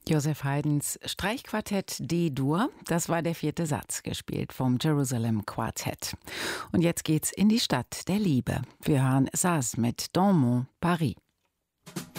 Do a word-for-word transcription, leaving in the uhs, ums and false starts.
Joseph Haydns Streichquartett D-Dur, das war der vierte Satz, gespielt vom Jerusalem Quartett. Und jetzt geht's in die Stadt der Liebe. Wir hören Saz mit Dans mon Paris.